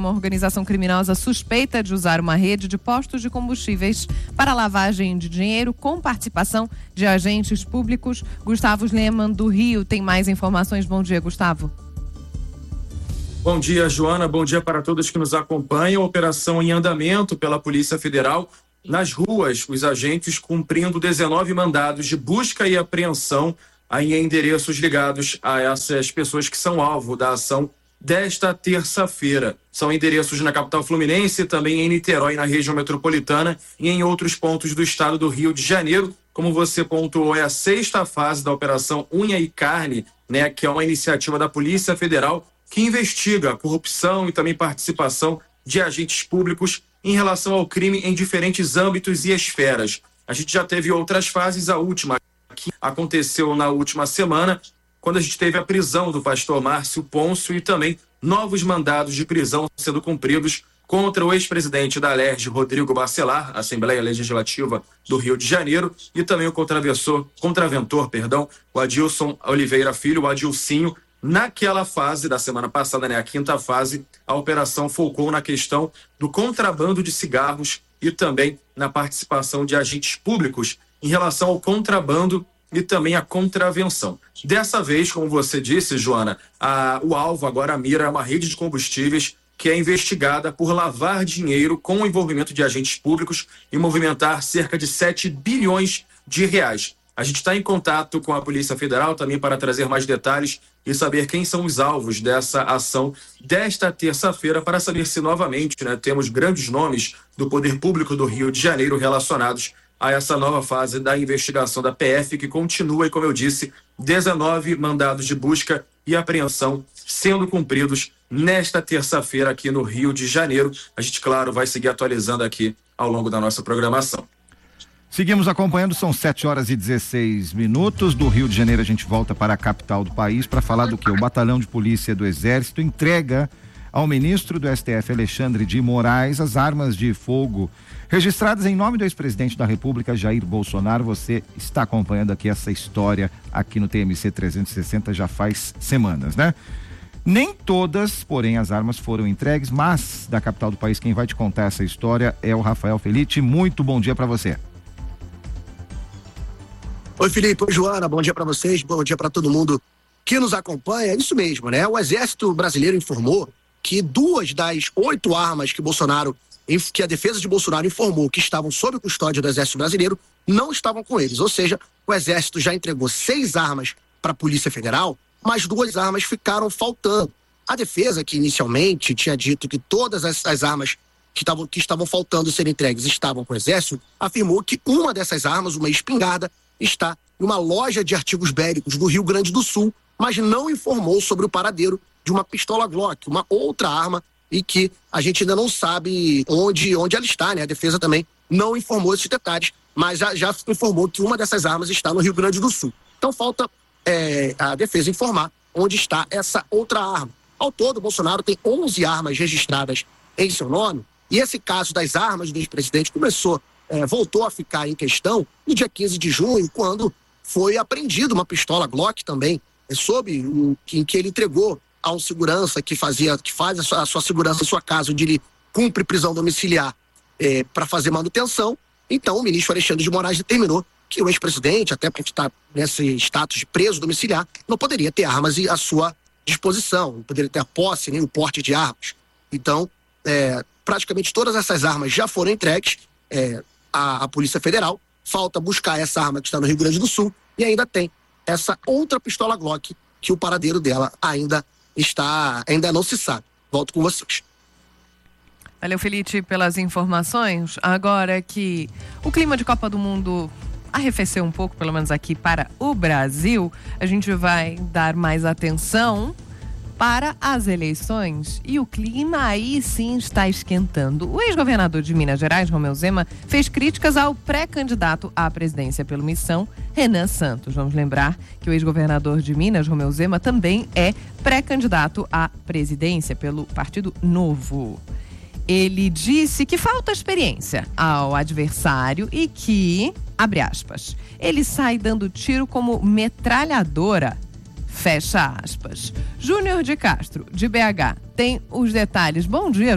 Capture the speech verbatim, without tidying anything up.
uma organização criminosa suspeita de usar uma rede de postos de combustíveis para lavagem de dinheiro com participação de agentes públicos. Gustavo Lehmann, do Rio, tem mais informações. Bom dia, Gustavo. Bom dia, Joana. Bom dia para todos que nos acompanham. Operação em andamento pela Polícia Federal. Nas ruas, os agentes cumprindo dezenove mandados de busca e apreensão em endereços ligados a essas pessoas que são alvo da ação desta terça-feira. São endereços na capital fluminense, também em Niterói, na região metropolitana e em outros pontos do estado do Rio de Janeiro. Como você pontuou, é a sexta fase da Operação Unha e Carne, né, que é uma iniciativa da Polícia Federal que investiga a corrupção e também participação de agentes públicos em relação ao crime em diferentes âmbitos e esferas. A gente já teve outras fases, a última que aconteceu na última semana, quando a gente teve a prisão do pastor Márcio Pôncio e também novos mandados de prisão sendo cumpridos contra o ex-presidente da Alerj, Rodrigo Bacelar, Assembleia Legislativa do Rio de Janeiro, e também o contraventor, contraventor, perdão, o Adilson Oliveira Filho, o Adilcinho. Naquela fase da semana passada, né, a quinta fase, a operação focou na questão do contrabando de cigarros e também na participação de agentes públicos em relação ao contrabando e também a contravenção. Dessa vez, como você disse, Joana, a, o alvo agora, a mira, é uma rede de combustíveis que é investigada por lavar dinheiro com o envolvimento de agentes públicos e movimentar cerca de sete bilhões de reais. A gente está em contato com a Polícia Federal também para trazer mais detalhes e saber quem são os alvos dessa ação desta terça-feira, para saber se novamente, né, temos grandes nomes do poder público do Rio de Janeiro relacionados a essa nova fase da investigação da P F, que continua, e como eu disse, dezenove mandados de busca e apreensão sendo cumpridos nesta terça-feira aqui no Rio de Janeiro. A gente, claro, vai seguir atualizando aqui ao longo da nossa programação. Seguimos acompanhando, são sete horas e dezesseis minutos. Do Rio de Janeiro a gente volta para a capital do país para falar do que? O Batalhão de Polícia do Exército entrega ao ministro do S T F, Alexandre de Moraes, as armas de fogo registradas em nome do ex-presidente da República, Jair Bolsonaro. Você está acompanhando aqui essa história aqui no T M C trezentos e sessenta já faz semanas, né? Nem todas, porém, as armas foram entregues, mas da capital do país quem vai te contar essa história é o Rafael Felite. Muito bom dia para você. Oi, Felipe, oi, Joana, bom dia para vocês, bom dia para todo mundo que nos acompanha. É isso mesmo, né? O Exército Brasileiro informou que duas das oito armas que Bolsonaro, que a defesa de Bolsonaro informou que estavam sob custódia do Exército Brasileiro, não estavam com eles. Ou seja, o Exército já entregou seis armas para a Polícia Federal, mas duas armas ficaram faltando. A defesa, que inicialmente tinha dito que todas as, as armas que estavam, que estavam faltando serem entregues estavam com o Exército, afirmou que uma dessas armas, uma espingarda, está em uma loja de artigos bélicos do Rio Grande do Sul, mas não informou sobre o paradeiro de uma pistola Glock, uma outra arma, e que a gente ainda não sabe onde, onde ela está, né? A defesa também não informou esses detalhes, mas já, já informou que uma dessas armas está no Rio Grande do Sul. Então falta é, a defesa informar onde está essa outra arma. Ao todo, Bolsonaro tem onze armas registradas em seu nome, e esse caso das armas do ex-presidente começou É, voltou a ficar em questão no dia quinze de junho, quando foi apreendida uma pistola Glock também, é, sob o, em que ele entregou a um segurança que fazia, que faz a sua, a sua segurança em sua casa, onde ele cumpre prisão domiciliar é, para fazer manutenção. Então o ministro Alexandre de Moraes determinou que o ex-presidente, até porque está nesse status de preso domiciliar, não poderia ter armas à sua disposição, não poderia ter a posse nem o porte de armas. Então, é, praticamente todas essas armas já foram entregues é, A, a Polícia Federal. Falta buscar essa arma que está no Rio Grande do Sul, e ainda tem essa outra pistola Glock, que o paradeiro dela ainda está, ainda não se sabe. Volto com vocês. Valeu, Felite, pelas informações. Agora que o clima de Copa do Mundo arrefeceu um pouco, pelo menos aqui para o Brasil, a gente vai dar mais atenção para as eleições, e o clima aí sim está esquentando. O ex-governador de Minas Gerais, Romeu Zema, fez críticas ao pré-candidato à presidência pelo Missão, Renan Santos. Vamos lembrar que o ex-governador de Minas, Romeu Zema, também é pré-candidato à presidência pelo Partido Novo. Ele disse que falta experiência ao adversário e que, abre aspas, ele sai dando tiro como metralhadora, fecha aspas. Júnior de Castro, de B H, tem os detalhes. Bom dia,